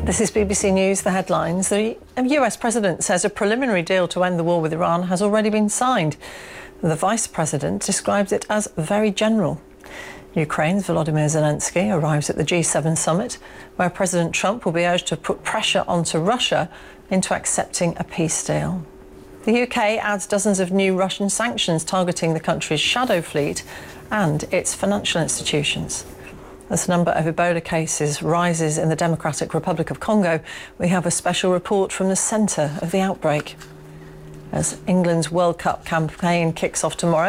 This is BBC News, the headlines. The US President says a preliminary deal to end the war with Iran has already been signed. The Vice President describes it as very general. Ukraine's Volodymyr Zelensky arrives at the G7 summit, where President Trump will be urged to put pressure onto Russia into accepting a peace deal. The UK adds dozens of new Russian sanctions targeting the country's shadow fleet and its financial institutions. As the number of Ebola cases rises in the Democratic Republic of Congo, we have a special report from the centre of the outbreak. As England's World Cup campaign kicks off tomorrow,